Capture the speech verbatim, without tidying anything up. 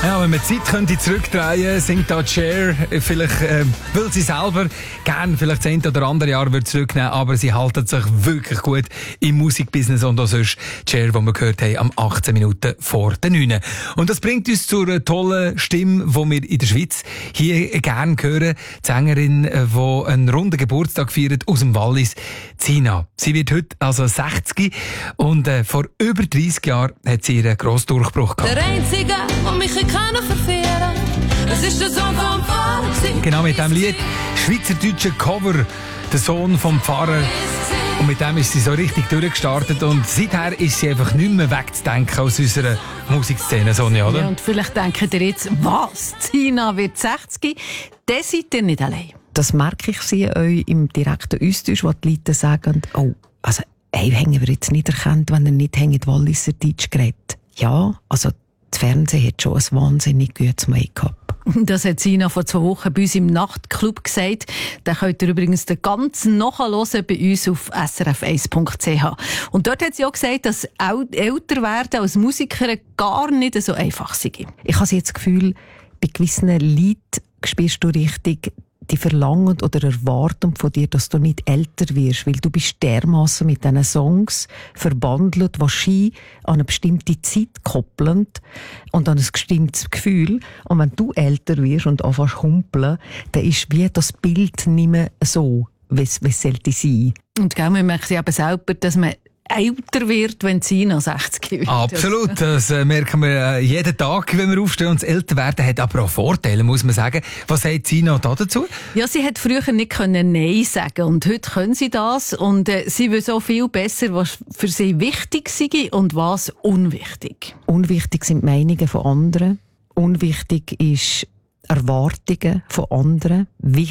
Ja, wenn man die Zeit könnte zurückdrehen, singt da Cher, vielleicht äh, will sie selber gerne vielleicht das eine oder andere Jahr würde zurücknehmen, aber sie halten sich wirklich gut im Musikbusiness und auch sonst Cher, die wir gehört haben, am achtzehn Minuten vor der neun. Und das bringt uns zu einer tollen Stimme, die wir in der Schweiz hier gerne hören. Die Sängerin, die einen runden Geburtstag feiert, aus dem Wallis, Zina. Sie wird heute also sechzig und äh, vor über dreissig Jahren hat sie ihren grossen Durchbruch gehabt. Der Einzige, der mich kann verführen, es ist der Sohn vom Pfarrer. Genau, mit diesem Lied, schweizerdeutscher Cover, der Sohn vom Pfarrer. Und mit dem ist sie so richtig durchgestartet und seither ist sie einfach nicht mehr wegzudenken aus unserer Musikszene, Sonja, oder? Ja, und vielleicht denkt ihr jetzt, was, Zina wird sechzig? Dann seid ihr nicht allein. Das merke ich sie euch im direkten Austausch, wo die Leute sagen, oh, also, ey, haben wir jetzt nicht erkannt, wenn er nicht hängt Walliser Deutsch geredet. Ja, also, das Fernsehen hat schon ein wahnsinnig gutes Make-up. Das hat Zina vor zwei Wochen bei uns im Nachtclub gesagt. Den könnt ihr übrigens den ganzen nachhören bei uns auf s r f eins punkt c h. Und dort hat sie auch gesagt, dass älter werden als Musikerin gar nicht so einfach sei. Ich habe jetzt das Gefühl, bei gewissen Liedern spürst du richtig die Verlangen oder Erwartung von dir, dass du nicht älter wirst, weil du bist dermassen mit diesen Songs verbandelt, die Ski an eine bestimmte Zeit koppeln und an ein bestimmtes Gefühl. Und wenn du älter wirst und anfängst zu humpeln, dann ist wie das Bild nicht mehr so, wie es sollte sein. Und gell, man merkt ja eben selber, dass man älter wird, wenn Zina sechzig wird. Absolut, das äh, merken wir äh, jeden Tag, wenn wir aufstehen und das älter werden hat aber auch Vorteile, muss man sagen. Was sagt Zina da dazu? Ja, sie hat früher nicht können Nein sagen und heute können sie das und äh, sie will so viel besser, was für sie wichtig sei und was unwichtig. Unwichtig sind Meinungen von anderen. Unwichtig ist Erwartungen von anderen. Wichtig